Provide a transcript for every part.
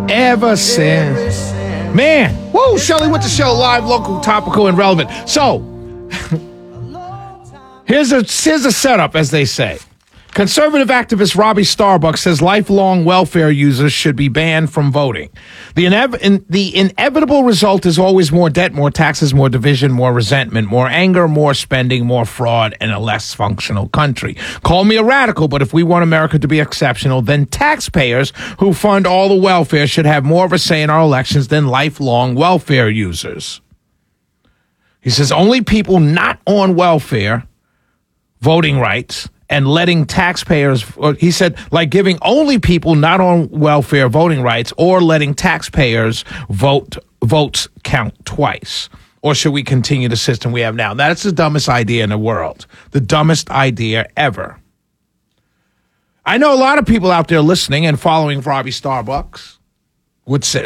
Ever since. Man, woo, Shelley with the show, live, local, topical, and relevant. So, here's a setup, as they say. Conservative activist Robbie Starbuck says lifelong welfare users should be banned from voting. The inevitable result is always more debt, more taxes, more division, more resentment, more anger, more spending, more fraud, and a less functional country. Call me a radical, but if we want America to be exceptional, then taxpayers who fund all the welfare should have more of a say in our elections than lifelong welfare users. He says only people not on welfare voting rights and letting taxpayers, he said, like giving only people not on welfare voting rights or letting taxpayers votes count twice. Or should we continue the system we have now? That's the dumbest idea in the world. The dumbest idea ever. I know a lot of people out there listening and following Robbie Starbucks would say,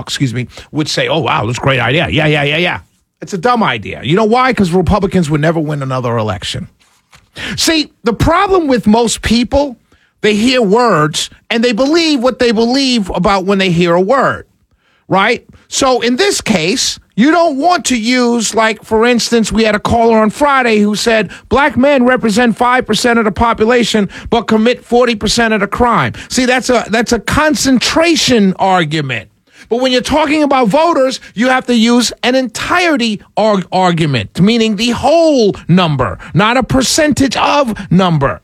oh, wow, that's a great idea. Yeah. It's a dumb idea. You know why? Because Republicans would never win another election. See, the problem with most people, they hear words and they believe what they believe about when they hear a word, right? So in this case, you don't want to use, like, for instance, we had a caller on Friday who said black men represent 5% of the population but commit 40% of the crime. See, that's a concentration argument. But when you're talking about voters, you have to use an entirety argument, meaning the whole number, not a percentage of number.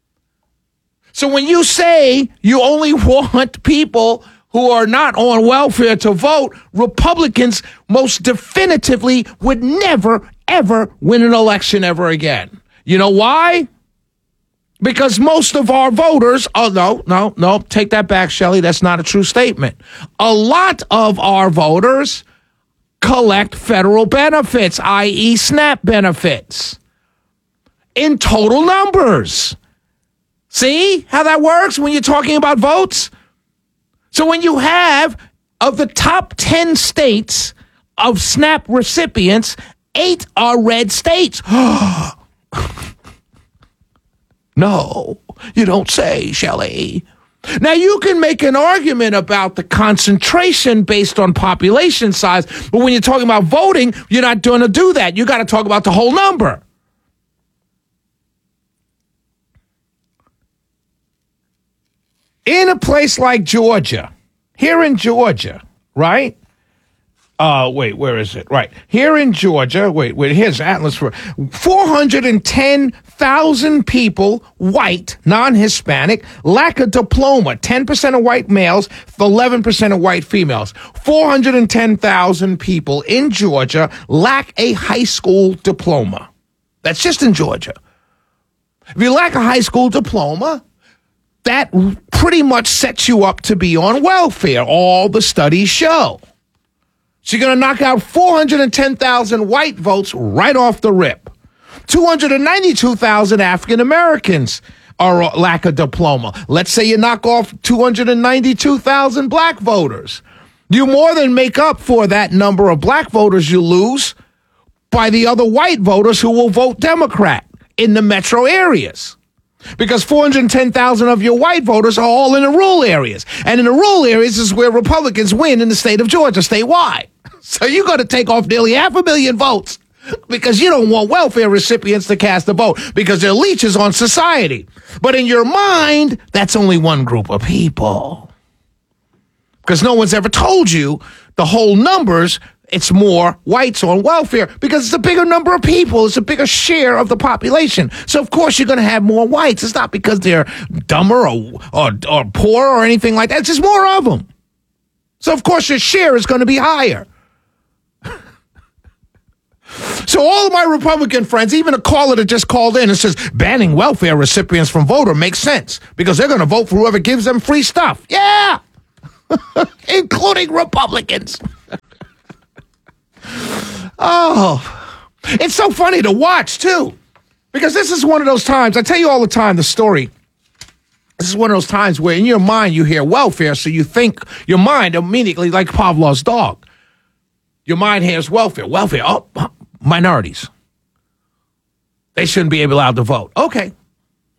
So when you say you only want people who are not on welfare to vote, Republicans most definitively would never, ever win an election ever again. You know why? Because most of our voters, no, take that back, Shelley. That's not a true statement. A lot of our voters collect federal benefits, i.e. SNAP benefits, in total numbers. See how that works when you're talking about votes? So when you have, of the top 10 states of SNAP recipients, 8 are red states. No, you don't say, Shelley. Now, you can make an argument about the concentration based on population size, but when you're talking about voting, you're not going to do that. You got to talk about the whole number. In a place like Georgia, here in Georgia, right? Where is it? Right. Here in Georgia, here's Atlas for 410,000 people, white, non-Hispanic, lack a diploma. 10% of white males, 11% of white females. 410,000 people in Georgia lack a high school diploma. That's just in Georgia. If you lack a high school diploma, that pretty much sets you up to be on welfare. All the studies show. So you're going to knock out 410,000 white votes right off the rip. 292,000 African Americans lack a diploma. Let's say you knock off 292,000 black voters. You more than make up for that number of black voters you lose by the other white voters who will vote Democrat in the metro areas. Because 410,000 of your white voters are all in the rural areas. And in the rural areas is where Republicans win in the state of Georgia statewide. So you're going to take off nearly 500,000 votes because you don't want welfare recipients to cast a vote because they're leeches on society. But in your mind, that's only one group of people. Because no one's ever told you the whole numbers. It's more whites on welfare because it's a bigger number of people. It's a bigger share of the population. So, of course, you're going to have more whites. It's not because they're dumber or poor or anything like that. It's just more of them. So, of course, your share is going to be higher. So all of my Republican friends, even a caller that just called in and says banning welfare recipients from voter makes sense because they're going to vote for whoever gives them free stuff. Yeah, including Republicans. Oh, it's so funny to watch, too, because this is one of those times. I tell you all the time the story. This is one of those times where in your mind you hear welfare, so you think your mind immediately, like Pavlov's dog. Your mind hears welfare. Welfare, oh, minorities. They shouldn't be allowed to vote. Okay.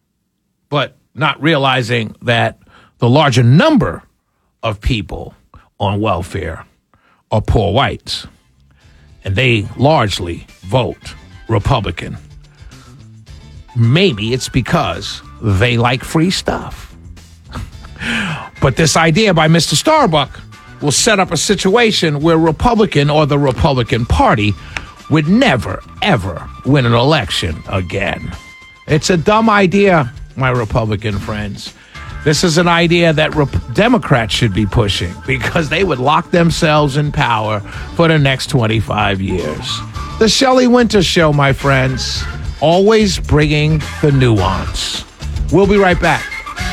But not realizing that the larger number of people on welfare are poor whites, and they largely vote Republican. Maybe it's because they like free stuff. But this idea by Mr. Starbuck will set up a situation where Republican or the Republican Party would never, ever win an election again. It's a dumb idea, my Republican friends. This is an idea that Democrats should be pushing because they would lock themselves in power for the next 25 years. The Shelley Winter Show, my friends, always bringing the nuance. We'll be right back.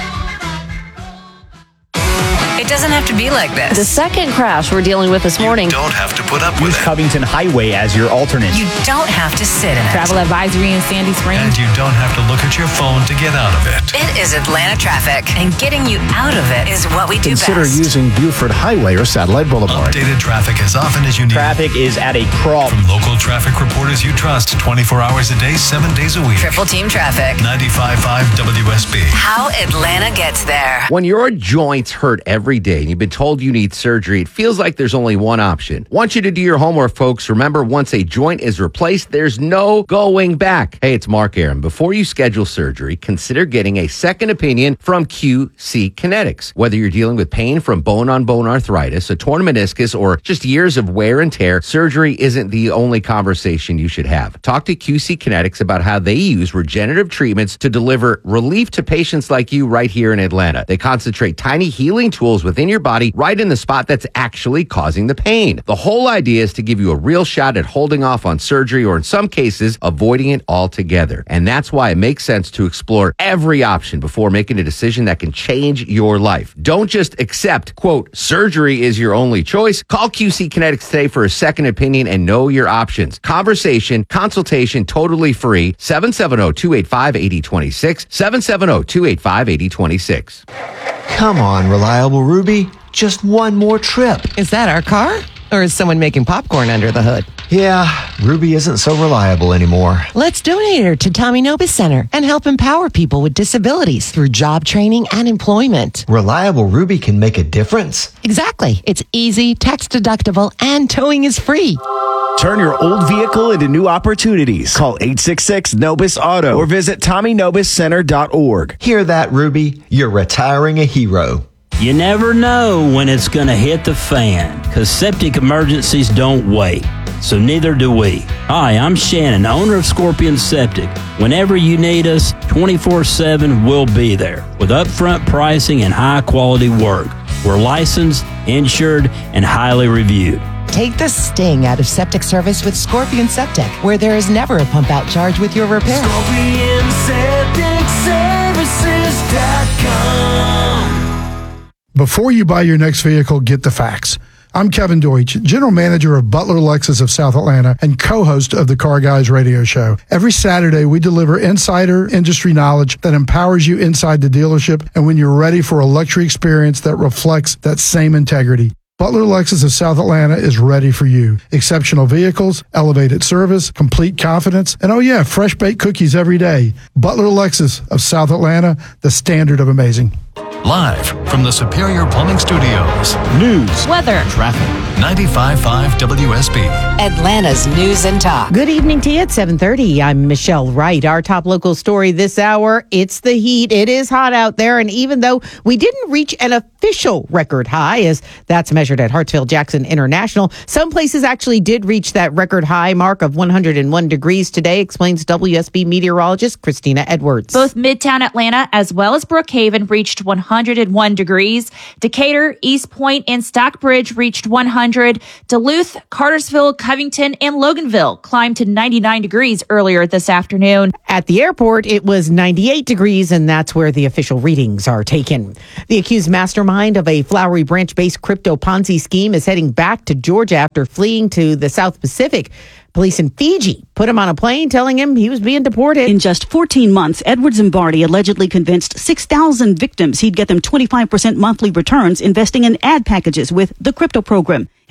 It doesn't have to be like this. The second crash we're dealing with this morning. You don't have to put up with Use it. Covington Highway as your alternate. You don't have to sit in it. Travel advisory in Sandy Springs. And you don't have to look at your phone to get out of it. It is Atlanta traffic, and getting you out of it is what we do Consider best. using Buford Highway or Satellite Boulevard. Updated traffic as often as you need. Traffic is at a crawl. From local traffic reporters you trust 24 hours a day, 7 days a week. Triple Team Traffic. 95.5 WSB. How Atlanta gets there. When your joints hurt every day and you've been told you need surgery, it feels like there's only one option. Want you to do your homework, folks. Remember, once a joint is replaced, there's no going back. Hey, it's Mark Aaron. Before you schedule surgery, consider getting a second opinion from QC Kinetics. Whether you're dealing with pain from bone-on-bone arthritis, a torn meniscus, or just years of wear and tear, surgery isn't the only conversation you should have. Talk to QC Kinetics about how they use regenerative treatments to deliver relief to patients like you right here in Atlanta. They concentrate tiny healing tools within your body right in the spot that's actually causing the pain. The whole idea is to give you a real shot at holding off on surgery or in some cases, avoiding it altogether. And that's why it makes sense to explore every option before making a decision that can change your life. Don't just accept, quote, surgery is your only choice. Call QC Kinetics today for a second opinion and know your options. Conversation, consultation, totally free. 770-285-8026. 770-285-8026. Come on, Reliable Ruby. Just one more trip. Is that our car? Or is someone making popcorn under the hood? Yeah, Ruby isn't so reliable anymore. Let's donate her to Tommy Nobis Center and help empower people with disabilities through job training and employment. Reliable Ruby can make a difference. Exactly. It's easy, tax deductible, and towing is free. Turn your old vehicle into new opportunities. Call 866-NOBIS-AUTO or visit TommyNobisCenter.org. Hear that, Ruby? You're retiring a hero. You never know when it's going to hit the fan, because septic emergencies don't wait. So neither do we. Hi, I'm Shannon, owner of Scorpion Septic. Whenever you need us, 24/7, we'll be there with upfront pricing and high-quality work. We're licensed, insured, and highly reviewed. Take the sting out of septic service with Scorpion Septic, where there is never a pump-out charge with your repair. ScorpionSepticServices.com. Before you buy your next vehicle, get the facts. I'm Kevin Deutsch, General Manager of Butler Lexus of South Atlanta and co-host of the Car Guys radio show. Every Saturday, we deliver insider industry knowledge that empowers you inside the dealership and when you're ready for a luxury experience that reflects that same integrity. Butler Lexus of South Atlanta is ready for you. Exceptional vehicles, elevated service, complete confidence, and oh yeah, fresh baked cookies every day. Butler Lexus of South Atlanta, the standard of amazing. Live from the Superior Plumbing Studios. News, weather, traffic. 95.5 WSB. Atlanta's News and Talk. Good evening to you at 7:30. I'm Michelle Wright. Our top local story this hour, it's the heat. It is hot out there, and even though we didn't reach an official record high, as that's measured at Hartsfield-Jackson International, some places actually did reach that record high mark of 101 degrees today, explains WSB meteorologist Christina Edwards. Both Midtown Atlanta as well as Brookhaven reached 101 degrees. Decatur, East Point, and Stockbridge reached 100. Duluth, Cartersville, Covington, and Loganville climbed to 99 degrees earlier this afternoon. At the airport, it was 98 degrees, and that's where the official readings are taken. The accused mastermind of a Flowery Branch-based crypto Ponzi scheme is heading back to Georgia after fleeing to the South Pacific. Police in Fiji put him on a plane, telling him he was being deported. In just 14 months, Edward Zimbardi allegedly convinced 6,000 victims he'd get them 25% monthly returns investing in ad packages with the crypto program.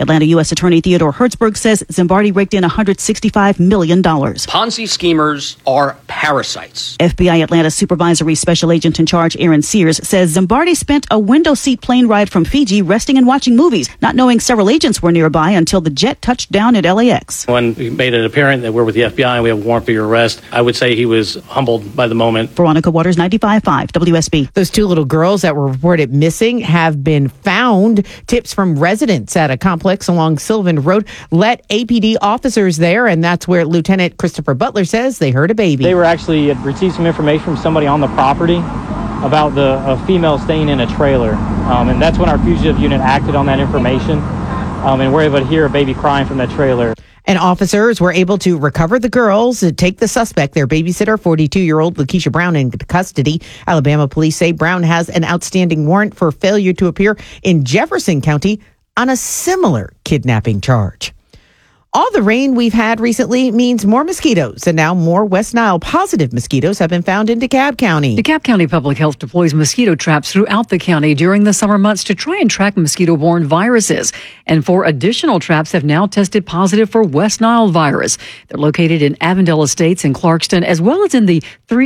Atlanta U.S. Attorney Theodore Hertzberg says Zimbardi raked in $165 million. Ponzi schemers are parasites. FBI Atlanta Supervisory Special Agent in charge Aaron Sears says Zimbardi spent a window seat plane ride from Fiji resting and watching movies, not knowing several agents were nearby until the jet touched down at LAX. When he made it apparent that we're with the FBI and we have a warrant for your arrest, I would say he was humbled by the moment. Veronica Waters, 95.5 WSB. Those two little girls that were reported missing have been found. Tips from residents at a complex along Sylvan Road let APD officers there, and that's where Lieutenant Christopher Butler says they heard a baby. They had received some information from somebody on the property about a female staying in a trailer, and that's when our fugitive unit acted on that information, and we're able to hear a baby crying from that trailer. And officers were able to recover the girls, take the suspect, their babysitter, 42-year-old Lakeisha Brown, into custody. Alabama police say Brown has an outstanding warrant for failure to appear in Jefferson County on a similar kidnapping charge. All the rain we've had recently means more mosquitoes, and now more West Nile positive mosquitoes have been found in DeKalb County. DeKalb County Public Health deploys mosquito traps throughout the county during the summer months to try and track mosquito-borne viruses. And 4 additional traps have now tested positive for West Nile virus. They're located in Avondale Estates and Clarkston, as well as in the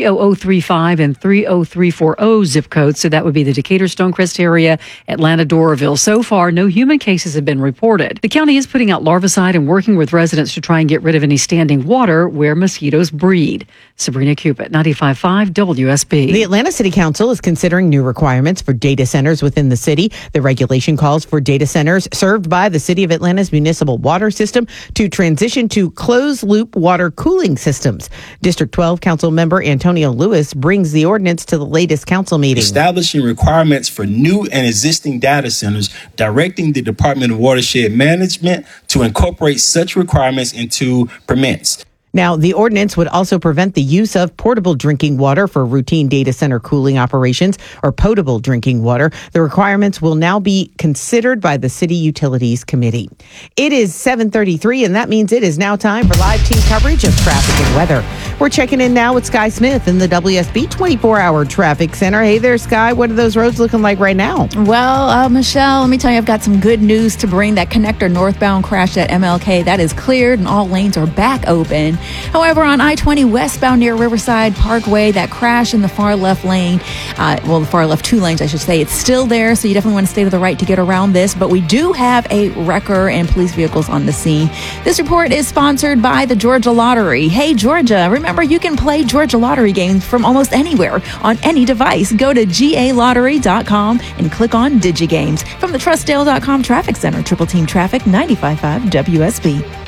30035 and 30340 zip codes. So that would be the Decatur, Stonecrest area, Atlanta, Doraville. So far, no human cases have been reported. The county is putting out larvicide and working with residents to try and get rid of any standing water where mosquitoes breed. Sabrina Cupid, 95.5 WSB. The Atlanta City Council is considering new requirements for data centers within the city. The regulation calls for data centers served by the City of Atlanta's municipal water system to transition to closed-loop water cooling systems. District 12 Council member Antonio Lewis brings the ordinance to the latest council meeting. Establishing requirements for new and existing data centers, directing the Department of Watershed Management to incorporate such requirements into permits. Now, the ordinance would also prevent the use of portable drinking water for routine data center cooling operations or potable drinking water. The requirements will now be considered by the City Utilities Committee. It is 7:33, and that means it is now time for live team coverage of traffic and weather. We're checking in now with Sky Smith in the WSB 24-hour traffic center. Hey there, Sky. What are those roads looking like right now? Well, Michelle, let me tell you, I've got some good news to bring. That connector northbound crash at MLK, that is cleared and all lanes are back open. However, on I-20 westbound near Riverside Parkway, that crash in the far left lane, the far left 2 lanes, I should say, it's still there, so you definitely want to stay to the right to get around this. But we do have a wrecker and police vehicles on the scene. This report is sponsored by the Georgia Lottery. Hey, Georgia, remember you can play Georgia Lottery games from almost anywhere on any device. Go to galottery.com and click on DigiGames. From the Trustdale.com Traffic Center, Triple Team Traffic, 95.5 WSB.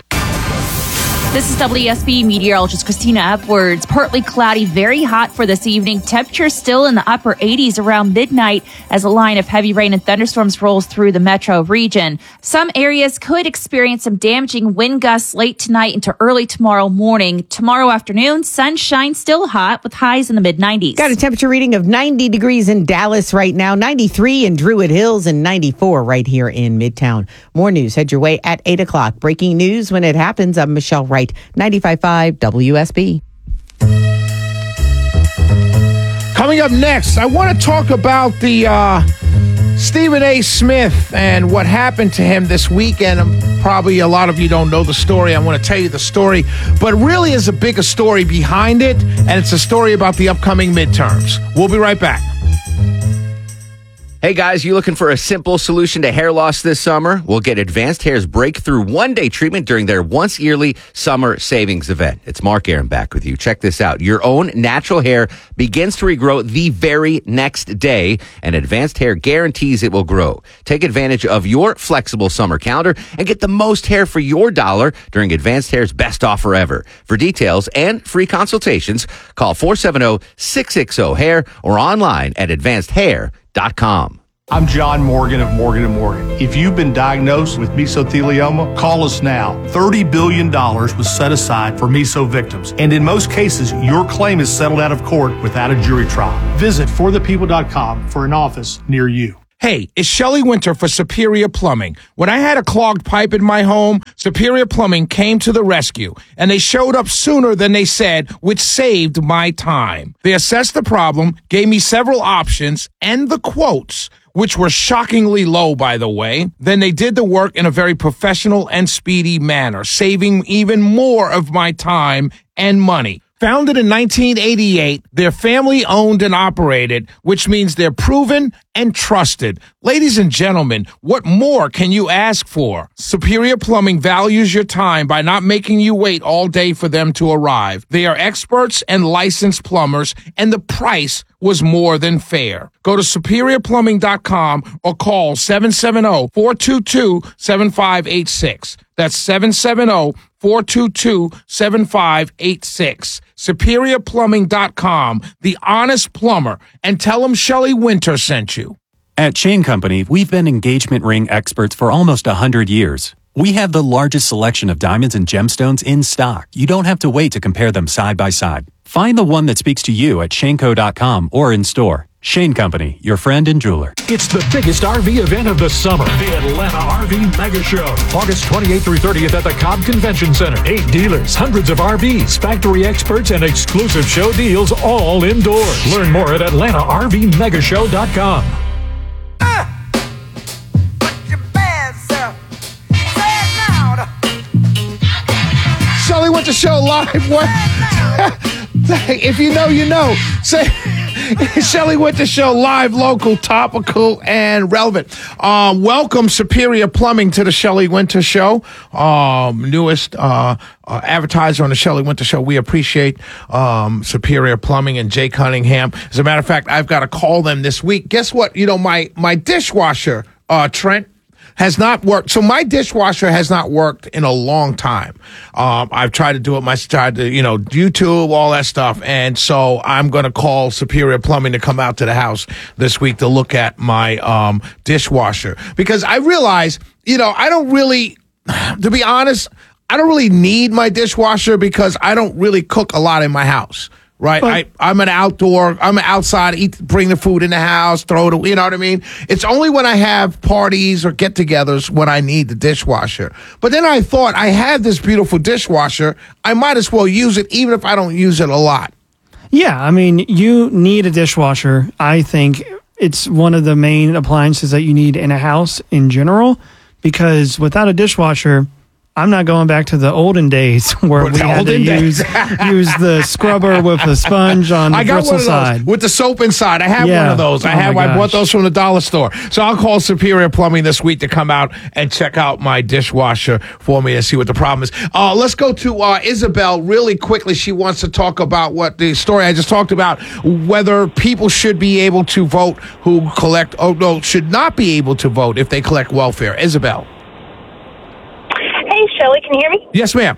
This is WSB meteorologist Christina Upwards. Partly cloudy, very hot for this evening. Temperature still in the upper 80s around midnight as a line of heavy rain and thunderstorms rolls through the metro region. Some areas could experience some damaging wind gusts late tonight into early tomorrow morning. Tomorrow afternoon, sunshine still hot with highs in the mid-90s. Got a temperature reading of 90 degrees in Dallas right now, 93 in Druid Hills, and 94 right here in Midtown. More news head your way at 8 o'clock. Breaking news when it happens. I'm Michelle Wright. 95.5 WSB. Coming up next, I want to talk about the Stephen A. Smith and what happened to him this weekend. Probably a lot of you don't know the story. I want to tell you the story, but really is a bigger story behind it, and it's a story about the upcoming midterms. We'll be right back. Hey guys, you looking for a simple solution to hair loss this summer? We'll get Advanced Hair's breakthrough one-day treatment during their once-yearly summer savings event. It's Mark Aaron back with you. Check this out. Your own natural hair begins to regrow the very next day, and Advanced Hair guarantees it will grow. Take advantage of your flexible summer calendar and get the most hair for your dollar during Advanced Hair's best offer ever. For details and free consultations, call 470-660-HAIR or online at advancedhair.com. I'm John Morgan of Morgan & Morgan. If you've been diagnosed with mesothelioma, call us now. $30 billion was set aside for meso victims. And in most cases, your claim is settled out of court without a jury trial. Visit forthepeople.com for an office near you. Hey, it's Shelley Winter for Superior Plumbing. When I had a clogged pipe in my home, Superior Plumbing came to the rescue, and they showed up sooner than they said, which saved my time. They assessed the problem, gave me several options, and the quotes. which were shockingly low, by the way, then they did the work in a very professional and speedy manner, saving even more of my time and money. Founded in 1988, they're family owned and operated, which means they're proven and trusted. Ladies and gentlemen, what more can you ask for? Superior Plumbing values your time by not making you wait all day for them to arrive. They are experts and licensed plumbers, and the price was more than fair. Go to superiorplumbing.com or call 770-422-7586. That's 770-422-7586. SuperiorPlumbing.com, the honest plumber, and tell them Shelley Winter sent you. At Chain Company, we've been engagement ring experts for almost 100 years. We have the largest selection of diamonds and gemstones in stock. You don't have to wait to compare them side by side. Find the one that speaks to you at shaneco.com or in store. Shane Company, your friend and jeweler. It's the biggest RV event of the summer, the Atlanta RV Mega Show. August 28th through 30th at the Cobb Convention Center. 8 dealers, hundreds of RVs, factory experts, and exclusive show deals all indoors. Learn more at AtlantaRVMegashow.com. Shelley Winter Show live. What? If you know, you know. Say Shelley Winter Show live, local, topical, and relevant. Welcome Superior Plumbing to the Shelley Winter Show. Newest advertiser on the Shelley Winter Show. We appreciate Superior Plumbing and Jay Cunningham. As a matter of fact, I've got to call them this week. Guess what? You know, my dishwasher, Trent, has not worked. So my dishwasher has not worked in a long time. I've tried to do it tried to, YouTube, all that stuff. And so I'm going to call Superior Plumbing to come out to the house this week to look at my dishwasher, because I realize, I don't really, to be honest, I don't really need my dishwasher because I don't really cook a lot in my house. Right. I'm an outside, bring the food in the house, throw it, you know what I mean? It's only when I have parties or get-togethers when I need the dishwasher. But then I thought, I have this beautiful dishwasher. I might as well use it even if I don't use it a lot. Yeah, I mean, you need a dishwasher. I think it's one of the main appliances that you need in a house in general, because without a dishwasher, I'm not going back to the olden days where we had to use the scrubber with a sponge on the bristle side. With the soap inside. I have one of those. I bought those from the dollar store. So I'll call Superior Plumbing this week to come out and check out my dishwasher for me and see what the problem is. Let's go to Isabel really quickly. She wants to talk about what the story I just talked about, whether people should be able to vote should not be able to vote if they collect welfare. Isabel. Hey, Shelley, can you hear me? Yes, ma'am.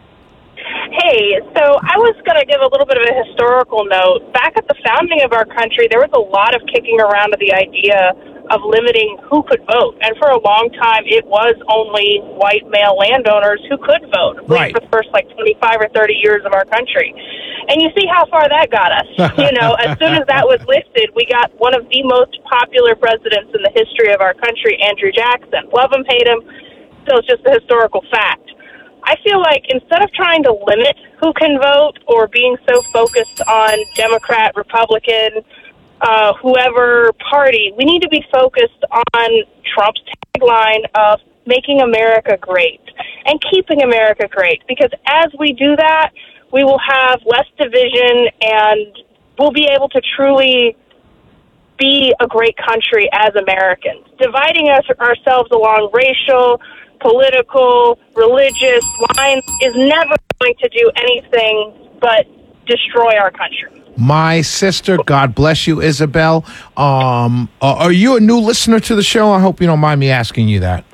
Hey, so I was going to give a little bit of a historical note. Back at the founding of our country, there was a lot of kicking around of the idea of limiting who could vote. And for a long time, it was only white male landowners who could vote, right, for the first 25 or 30 years of our country. And you see how far that got us. As soon as that was lifted, we got one of the most popular presidents in the history of our country, Andrew Jackson. Love him, hate him. Still, it's just a historical fact. I feel like instead of trying to limit who can vote or being so focused on Democrat, Republican, whoever party, we need to be focused on Trump's tagline of making America great and keeping America great. Because as we do that, we will have less division and we'll be able to truly be a great country as Americans. Dividing ourselves along racial, political, religious lines is never going to do anything but destroy our country. My sister, God bless you, Isabel. Are you a new listener to the show? I hope you don't mind me asking you that.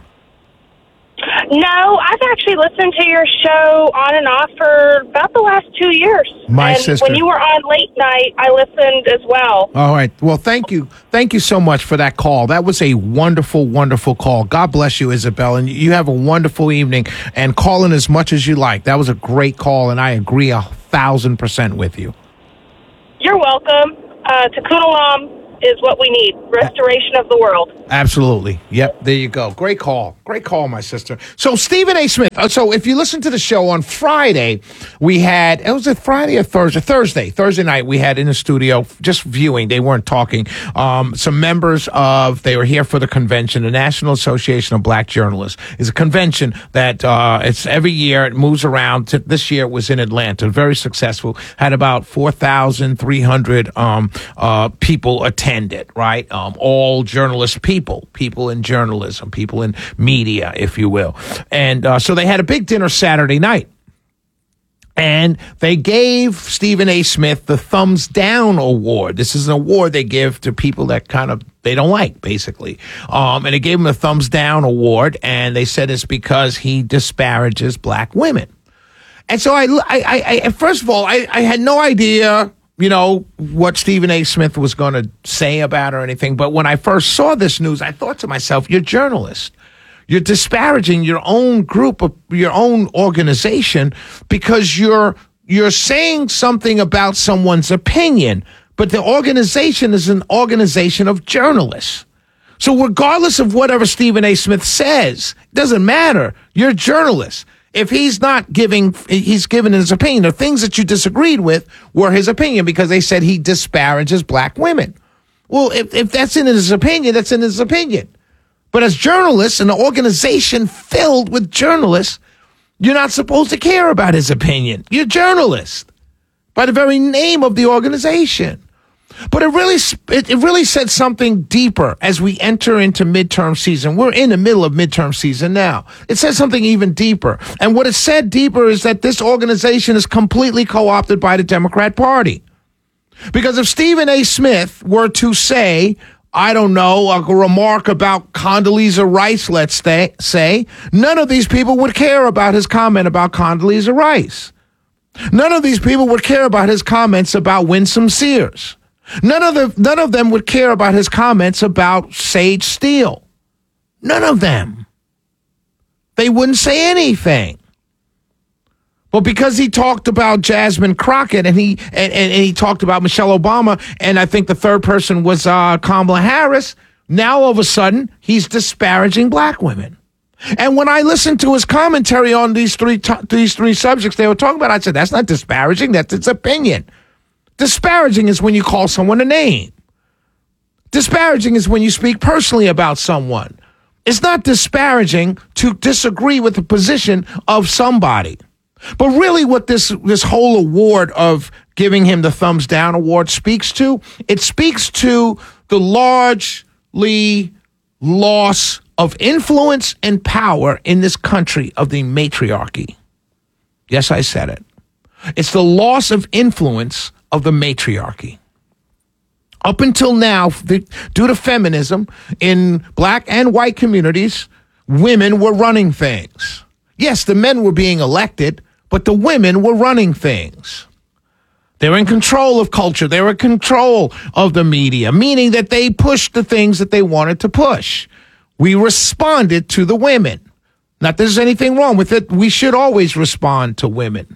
No, I've actually listened to your show on and off for about the last 2 years. My sister. When you were on late night, I listened as well. All right. Well, thank you. Thank you so much for that call. That was a wonderful, wonderful call. God bless you, Isabel. And you have a wonderful evening. And call in as much as you like. That was a great call, and I agree 1,000% with you. You're welcome. Tikkun Olam. is what we need. Restoration of the world. Absolutely. Yep. There you go. Great call. Great call, my sister. So Stephen A. Smith. So if you listen to the show on Friday, we had, it was a Friday or Thursday? Thursday night, we had in the studio, just viewing. They weren't talking. Some members they were here for the convention, the National Association of Black Journalists. It's a convention that it's every year. It moves around. This year it was in Atlanta. Very successful. Had about 4,300 people attended, right? All journalist people in journalism, people in media, if you will. And so they had a big dinner Saturday night. And they gave Stephen A. Smith the Thumbs Down Award. This is an award they give to people that they don't like, basically. And they gave him a Thumbs Down Award, and they said it's because he disparages black women. And so I first of all, I had no idea, what Stephen A. Smith was going to say about or anything. But when I first saw this news, I thought to myself, you're a journalist. You're disparaging your own group, your own organization, because you're saying something about someone's opinion. But the organization is an organization of journalists. So regardless of whatever Stephen A. Smith says, it doesn't matter. You're a journalist. If he's given his opinion. The things that you disagreed with were his opinion because they said he disparages black women. Well, if that's in his opinion, that's in his opinion. But as journalists, in an organization filled with journalists, you're not supposed to care about his opinion. You're a journalist by the very name of the organization. But it really said something deeper as we enter into midterm season. We're in the middle of midterm season now. It says something even deeper. And what it said deeper is that this organization is completely co-opted by the Democrat Party. Because if Stephen A. Smith were to say, I don't know, a remark about Condoleezza Rice, let's say, none of these people would care about his comment about Condoleezza Rice. None of these people would care about his comments about Winsome Sears. None of them would care about his comments about Sage Steele. None of them. They wouldn't say anything. But because he talked about Jasmine Crockett and he talked about Michelle Obama, and I think the third person was Kamala Harris, now all of a sudden he's disparaging black women. And when I listened to his commentary on these three subjects they were talking about, I said, that's not disparaging, that's its opinion. Disparaging is when you call someone a name. Disparaging is when you speak personally about someone. It's not disparaging to disagree with the position of somebody. But really what this whole award of giving him the Thumbs Down Award speaks to, it speaks to the largely loss of influence and power in this country of the matriarchy. Yes, I said it. It's the loss of influence of the matriarchy. Up until now, due to feminism in black and white communities, women were running things. Yes, the men were being elected, but the women were running things. They were in control of culture. They were in control of the media, meaning that they pushed the things that they wanted to push. We responded to the women. Not that there's anything wrong with it. We should always respond to women.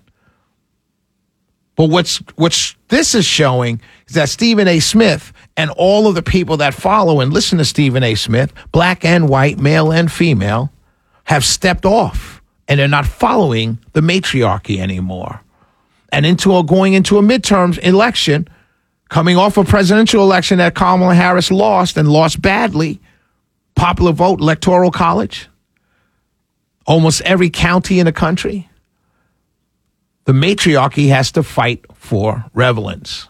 But what's this is showing is that Stephen A. Smith and all of the people that follow and listen to Stephen A. Smith, black and white, male and female, have stepped off and they're not following the matriarchy anymore. And going into a midterm election, coming off a presidential election that Kamala Harris lost and lost badly, popular vote, electoral college, almost every county in the country. The matriarchy has to fight for relevance.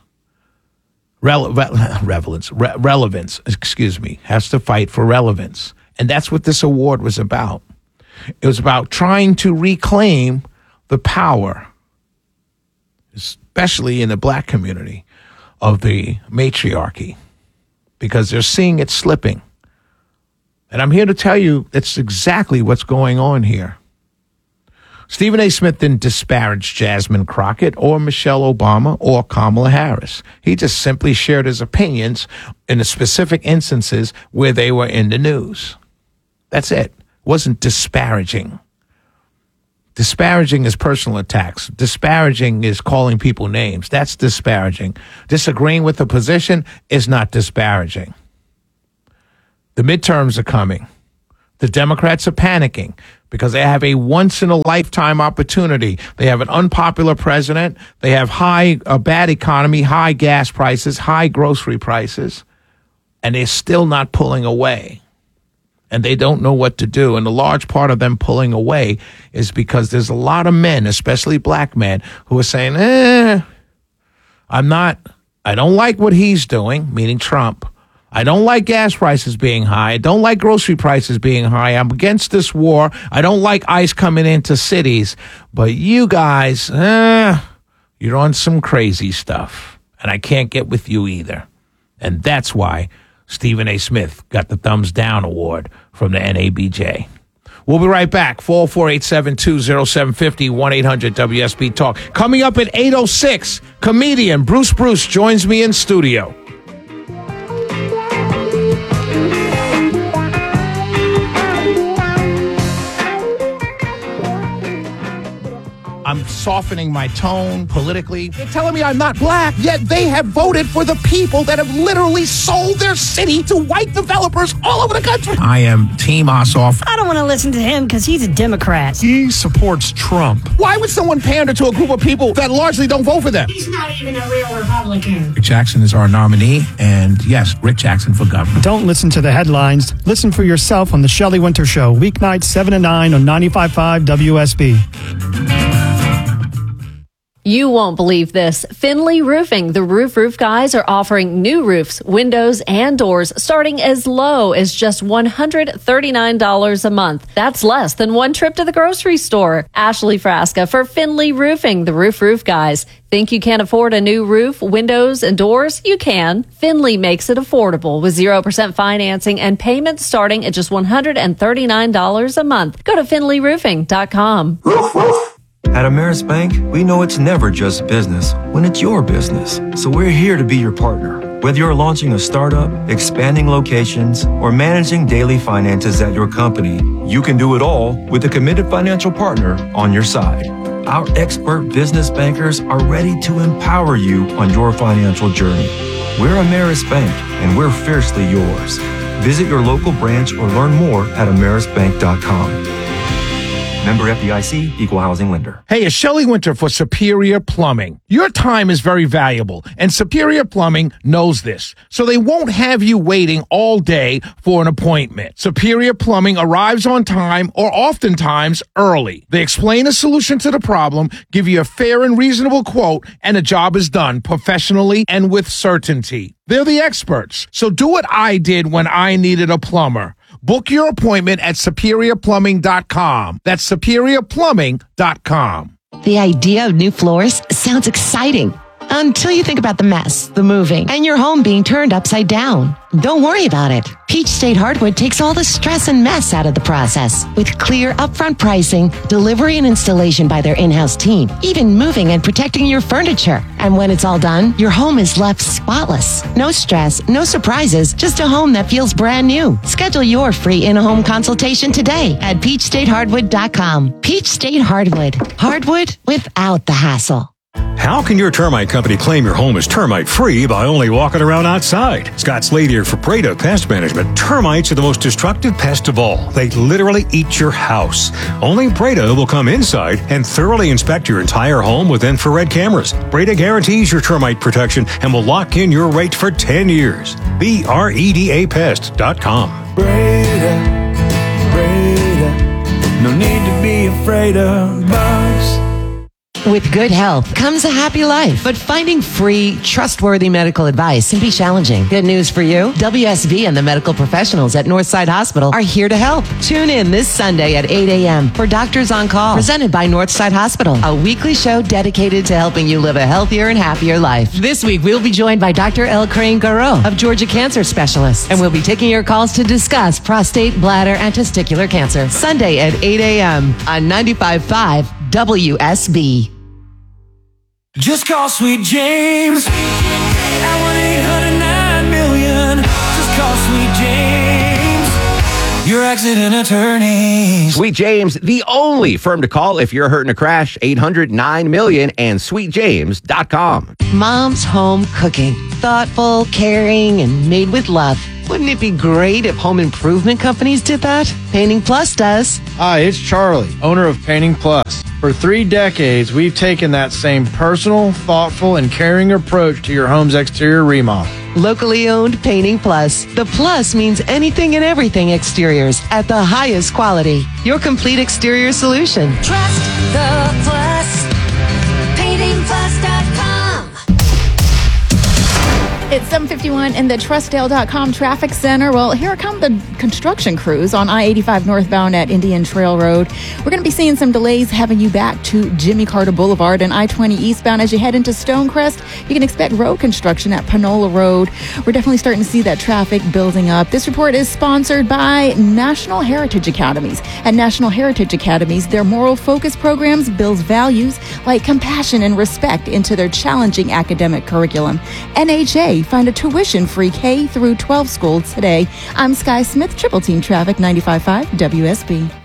Has to fight for relevance. And that's what this award was about. It was about trying to reclaim the power, especially in the black community, of the matriarchy, because they're seeing it slipping. And I'm here to tell you that's exactly what's going on here. Stephen A. Smith didn't disparage Jasmine Crockett or Michelle Obama or Kamala Harris. He just simply shared his opinions in the specific instances where they were in the news. That's it. It wasn't disparaging. Disparaging is personal attacks. Disparaging is calling people names. That's disparaging. Disagreeing with a position is not disparaging. The midterms are coming. The Democrats are panicking because they have a once-in-a-lifetime opportunity. They have an unpopular president. They have a bad economy, high gas prices, high grocery prices, and they're still not pulling away. And they don't know what to do. And a large part of them pulling away is because there's a lot of men, especially black men, who are saying, I don't like what he's doing, meaning Trump. I don't like gas prices being high. I don't like grocery prices being high. I'm against this war. I don't like ICE coming into cities. But you guys, you're on some crazy stuff. And I can't get with you either. And that's why Stephen A. Smith got the Thumbs Down Award from the NABJ. We'll be right back. 448-720-0750, 1-800-WSB Talk. Coming up at 8:06, comedian Bruce Bruce joins me in studio. I'm softening my tone politically. They're telling me I'm not black, yet they have voted for the people that have literally sold their city to white developers all over the country. I am Team Ossoff. I don't want to listen to him because he's a Democrat. He supports Trump. Why would someone pander to a group of people that largely don't vote for them? He's not even a real Republican. Rick Jackson is our nominee, and yes, Rick Jackson for governor. Don't listen to the headlines. Listen for yourself on The Shelley Winter Show, weeknights 7 to 9 on 95.5 WSB. You won't believe this. Finley Roofing, the roof guys, are offering new roofs, windows, and doors starting as low as just $139 a month. That's less than one trip to the grocery store. Ashley Frasca for Finley Roofing, the roof guys. Think you can't afford a new roof, windows, and doors? You can. Finley makes it affordable with 0% financing and payments starting at just $139 a month. Go to finleyroofing.com. At Ameris Bank, we know it's never just business when it's your business. So we're here to be your partner. Whether you're launching a startup, expanding locations, or managing daily finances at your company, you can do it all with a committed financial partner on your side. Our expert business bankers are ready to empower you on your financial journey. We're Ameris Bank, and we're fiercely yours. Visit your local branch or learn more at amerisbank.com. Member FDIC, Equal Housing Lender. Hey, it's Shelley Winter for Superior Plumbing. Your time is very valuable, and Superior Plumbing knows this. So they won't have you waiting all day for an appointment. Superior Plumbing arrives on time or oftentimes early. They explain a solution to the problem, give you a fair and reasonable quote, and the job is done professionally and with certainty. They're the experts. So do what I did when I needed a plumber. Book your appointment at SuperiorPlumbing.com. That's SuperiorPlumbing.com. The idea of new floors sounds exciting until you think about the mess, the moving, and your home being turned upside down. Don't worry about it. Peach State Hardwood takes all the stress and mess out of the process with clear upfront pricing, delivery and installation by their in-house team, even moving and protecting your furniture. And when it's all done, your home is left spotless. No stress, no surprises, just a home that feels brand new. Schedule your free in-home consultation today at peachstatehardwood.com. Peach State Hardwood. Hardwood without the hassle. How can your termite company claim your home is termite-free by only walking around outside? Scott Slade here for Breda Pest Management. Termites are the most destructive pest of all. They literally eat your house. Only Breda will come inside and thoroughly inspect your entire home with infrared cameras. Breda guarantees your termite protection and will lock in your rate for 10 years. BREDAPest.com. Breda, no need to be afraid of bugs. With good health comes a happy life, but finding free, trustworthy medical advice can be challenging. Good news for you. WSB and the medical professionals at Northside Hospital are here to help. Tune in this Sunday at 8 a.m. for Doctors on Call, presented by Northside Hospital, a weekly show dedicated to helping you live a healthier and happier life. This week, we'll be joined by Dr. El Crane Garreau of Georgia Cancer Specialists, and we'll be taking your calls to discuss prostate, bladder, and testicular cancer. Sunday at 8 a.m. on 95.5 WSB. Just call Sweet James at 1-800-9-million. Just call Sweet James. your accident attorneys. Sweet James, the only firm to call if you're hurt in a crash. 800-9-MILLION and sweetjames.com. Mom's home cooking. Thoughtful, caring, and made with love. Wouldn't it be great if home improvement companies did that? Painting Plus does. Hi, it's Charlie, owner of Painting Plus. For 3 decades, we've taken that same personal, thoughtful, and caring approach to your home's exterior remodel. Locally owned Painting Plus. The plus means anything and everything exteriors at the highest quality. Your complete exterior solution. Trust the Plus. PaintingPlus.com. It's 7:51 in the TrustDale.com traffic center. Well, here come the construction crews on I-85 northbound at Indian Trail Road. We're going to be seeing some delays having you back to Jimmy Carter Boulevard and I-20 eastbound. As you head into Stonecrest, you can expect road construction at Panola Road. We're definitely starting to see that traffic building up. This report is sponsored by National Heritage Academies. At National Heritage Academies, their moral focus programs builds values like compassion and respect into their challenging academic curriculum. NHA, find a tuition-free K through 12 school today. I'm Sky Smith, Triple Team Traffic 95.5 WSB.